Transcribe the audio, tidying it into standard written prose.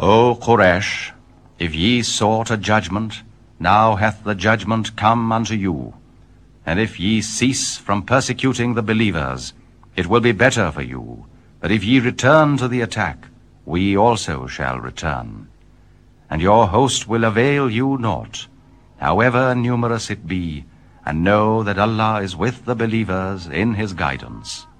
O Quraysh, if ye sought a judgment, now hath the judgment come unto you. And if ye cease from persecuting the believers, it will be better for you. But if ye return to the attack, we also shall return. And your host will avail you naught, however numerous it be, and know that Allah is with the believers in his guidance.